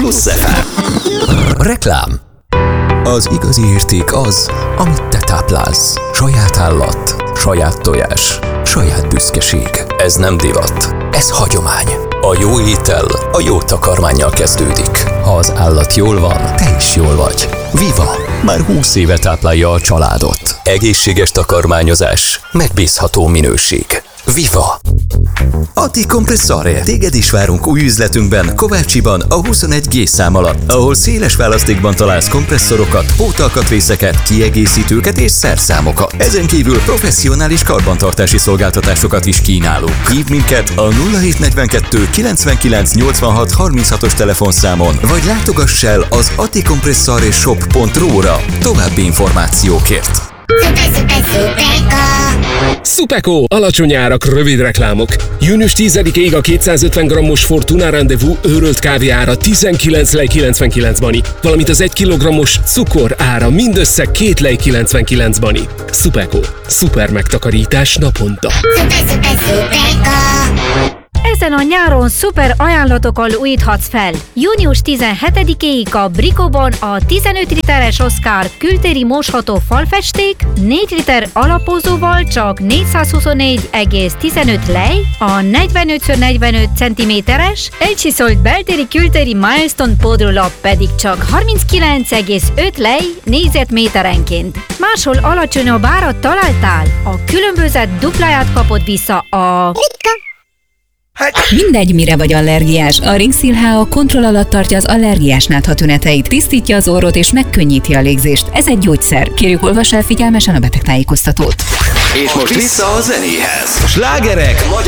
Plusz FM. Reklám. Az igazi érték az, amit te táplálsz. Saját állat, saját tojás, saját büszkeség. Ez nem divat, ez hagyomány. A jó étel a jó takarmánnyal kezdődik. Ha az állat jól van, te is jól vagy. Viva! Már 20 éve táplálja a családot. Egészséges takarmányozás, megbízható minőség. Viva! Ati Compressore. Téged is várunk új üzletünkben, Kovácsiban, a 21G szám alatt, ahol széles választékban találsz kompresszorokat, pótalkatrészeket, kiegészítőket és szerszámokat. Ezen kívül professzionális karbantartási szolgáltatásokat is kínálunk. Hívd minket a 0742 99 86 36-os telefonszámon, vagy látogass el az aticompressoreshop.ru-ra további információkért. Supeko! Alacsony árak, rövid reklámok. Június 10-ig a 250 g-os Fortuna Rendezvous őrölt kávé ára 19 lej 99 bani, valamint az 1 kg-os cukor ára mindössze 2 lej 99 bani. Supeko. Szuper megtakarítás naponta. Ezen a nyáron szuper ajánlatokkal újíthatsz fel. Június 17-ig a Bricoban a 15 literes Oscar kültéri mosható falfesték 4 liter alapozóval csak 424,15 lej, a 45x45 cm-es elcsiszolt beltéri kültéri Milestone pódrolap pedig csak 39,5 lej négyzetméterenként. Máshol alacsonyabb árat találtál? A különbözet dupláját kapod vissza a... Mindegy, mire vagy allergiás. A Ringsil HA kontroll alatt tartja az allergiás nátha tüneteit, tisztítja az orrot és megkönnyíti a légzést. Ez egy gyógyszer. Kérjük, olvass el figyelmesen a betegtájékoztatót. És most vissza a zenéhez. Slágerek magyar